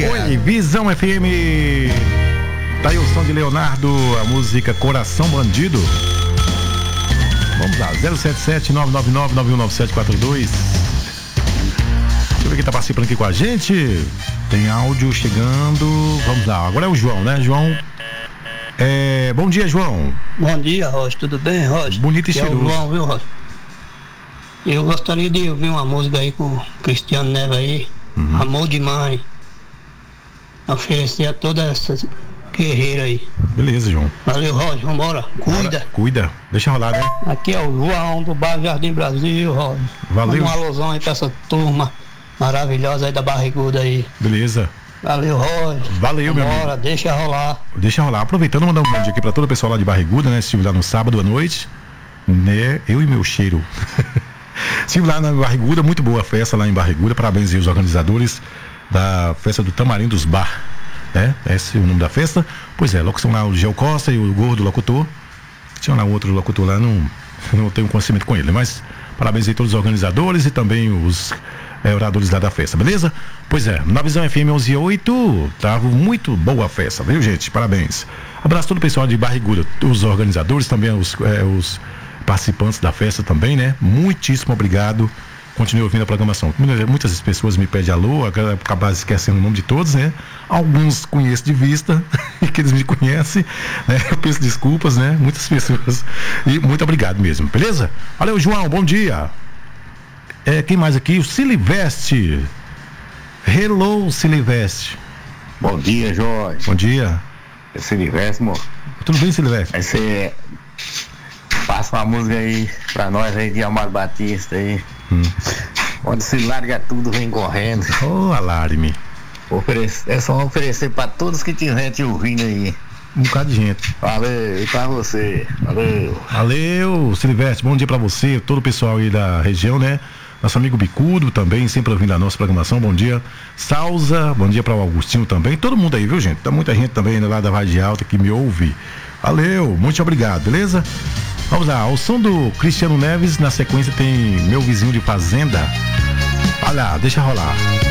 dia. Oi, Visão FM. Tá aí o som de Leonardo, a música Coração Bandido. Vamos lá, 077-999-919742. Deixa eu ver quem tá participando aqui com a gente. Tem áudio chegando. Vamos lá, agora é o João, né? João. Bom dia, João. Bom dia, Rocha. Tudo bem, Rocha? Bonito e cheiroso. É o João, viu, Rocha? Eu gostaria de ouvir uma música aí com o Cristiano Neves aí. Amor de Mãe. Oferecer a todas essas guerreiras aí. Beleza, João. Valeu, Rocha. Vambora. Cuida. Deixa rolar, né? Aqui é o João do bairro Jardim Brasil, Rocha. Valeu. Um alusão aí pra essa turma maravilhosa aí da Barriguda aí. Beleza. Valeu, Rocha. Valeu, meu amigo. Vambora, deixa rolar. Deixa rolar. Aproveitando, mandar um bom dia aqui pra todo o pessoal lá de Barriguda, né? Estive lá no sábado à noite, né? Eu e meu cheiro. Estive lá na Barriguda, muito boa a festa lá em Barriguda. Parabéns aí aos organizadores da festa do Tamarindos Bar, né? Esse é o nome da festa. Pois é, locução lá o Gel Costa e o Gordo locutor. Tinha lá outro locutor lá, não tenho conhecimento com ele, mas parabéns aí a todos os organizadores e também os oradores lá da festa, beleza? Pois é, na Visão FM 11:08, tava muito boa a festa, viu, gente? Parabéns. Abraço todo o pessoal de Barriguda, os organizadores, também os participantes da festa também, né? Muitíssimo obrigado. Continue ouvindo a programação. Muitas pessoas me pedem alô, acabar esquecendo o nome de todos, né? Alguns conheço de vista, que eles me conhecem, né? Eu peço desculpas, né? Muitas pessoas. E muito obrigado mesmo, beleza? Valeu, João, bom dia. Quem mais aqui? O Silivestre. Hello, Silivestre. Bom dia, Jorge. Bom dia. É Silivestre, amor. Tudo bem, Silivestre? Aí você passa uma música aí pra nós aí de Amado Batista aí. Onde se larga tudo, vem correndo. Alarme. É só oferecer pra todos que estiverem te ouvindo aí. Um bocado de gente. Valeu, e pra você. Valeu, Silivestre, bom dia pra você, todo o pessoal aí da região, né? Nosso amigo Bicudo também, sempre ouvindo a nossa programação, bom dia. Salza, bom dia para o Augustinho também, todo mundo aí, viu, gente? Tá muita gente também lá da Rádio Alta que me ouve. Valeu, muito obrigado, beleza? Vamos lá, o som do Cristiano Neves, na sequência tem Meu Vizinho de Fazenda. Olha lá, deixa rolar.